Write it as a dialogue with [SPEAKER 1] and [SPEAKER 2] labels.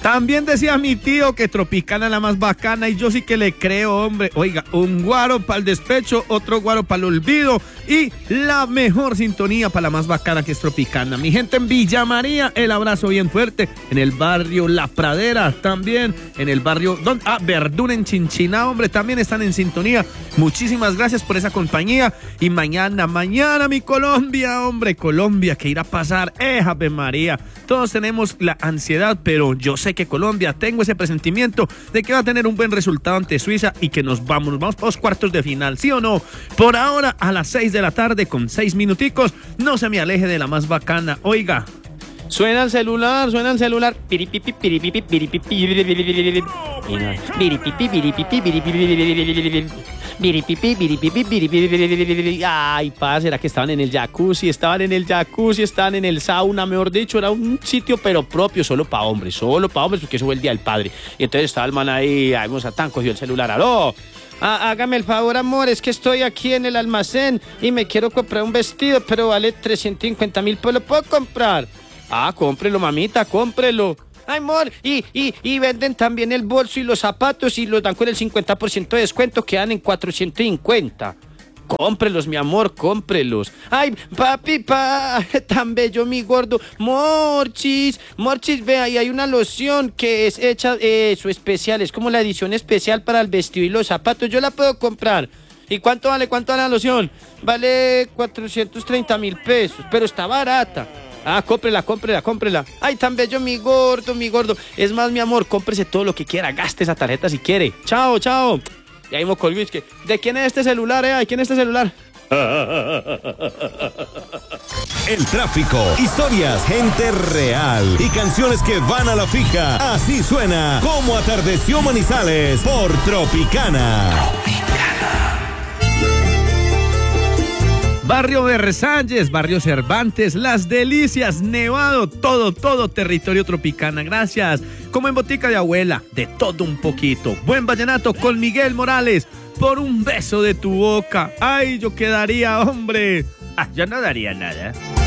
[SPEAKER 1] También decía mi tío que Tropicana es la más bacana y yo sí que le creo, hombre. Oiga, un guaro para el despecho, otro guaro para el olvido y la mejor sintonía para la más bacana que es Tropicana. Mi gente en Villa María, el abrazo bien fuerte. En el barrio La Pradera también, en el barrio Verdún en Chinchiná, hombre, también están en sintonía. Muchísimas gracias por esa compañía y mañana mi Colombia, hombre, Colombia, ¿qué irá a pasar? Ave María, todos tenemos la ansiedad, pero yo sé que Colombia, tengo ese presentimiento de que va a tener un buen resultado ante Suiza y que nos vamos para los cuartos de final, ¿sí o no? Por ahora, a las 6 de la tarde con 6 minuticos, no se me aleje de la más bacana, oiga.
[SPEAKER 2] Suena el celular. Ay, pa, será que estaban en el jacuzzi, estaban en el sauna, mejor dicho, era un sitio pero propio, solo para hombres, porque eso fue el Día del Padre. Y entonces estaba el man ahí, Mozatán cogió el celular, aló. Hágame el favor, amor, es que estoy aquí en el almacén y me quiero comprar un vestido, pero vale 350.000, pues lo puedo comprar. Cómprelo, mamita, cómprelo. Ay, amor, y venden también el bolso y los zapatos y los dan con el 50% de descuento, quedan en 450. Cómprelos, mi amor, cómprelos. Ay, papi, tan bello mi gordo. Morchis, vea, ahí hay una loción que es hecha, su especial, es como la edición especial para el vestido y los zapatos, yo la puedo comprar. ¿Y cuánto vale la loción? Vale 430.000 pesos, pero está barata. Cómprela. Ay, tan bello mi gordo. Es más, mi amor, cómprese todo lo que quiera, gaste esa tarjeta si quiere. Chao. Y ahí me colgó, es que, ¿de quién es este celular, ¿Quién es este celular?
[SPEAKER 3] El tráfico, historias, gente real y canciones que van a la fija. Así suena Como Atardeció Manizales por Tropicana.
[SPEAKER 1] Barrio Versalles, Barrio Cervantes, Las Delicias, Nevado, todo territorio Tropicana, gracias. Como en Botica de Abuela, de todo un poquito. Buen vallenato con Miguel Morales, por un beso de tu boca. Ay, yo quedaría, hombre. Yo no daría nada.